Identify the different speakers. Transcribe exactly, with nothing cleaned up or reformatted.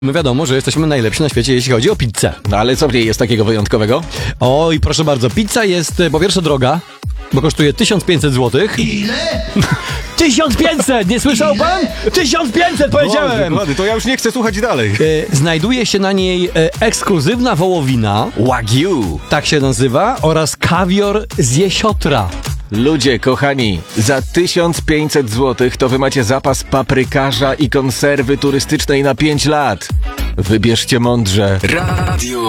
Speaker 1: No wiadomo, że jesteśmy najlepsi na świecie, jeśli chodzi o pizzę.
Speaker 2: No ale co w niej jest takiego wyjątkowego?
Speaker 1: Oj, proszę bardzo, pizza jest po pierwsze droga, bo kosztuje tysiąc pięćset złotych.
Speaker 2: Ile?
Speaker 1: tysiąc pięćset! Nie słyszał pan? tysiąc pięćset powiedziałem!
Speaker 2: Ładny, to ja już nie chcę słuchać dalej.
Speaker 1: E, Znajduje się na niej e, ekskluzywna wołowina,
Speaker 2: Wagyu.
Speaker 1: tak się nazywa, oraz kawior z jesiotra.
Speaker 2: Ludzie, kochani, za tysiąc pięćset złotych to wy macie zapas paprykarza i konserwy turystycznej na pięć lat. Wybierzcie mądrze.
Speaker 3: Radio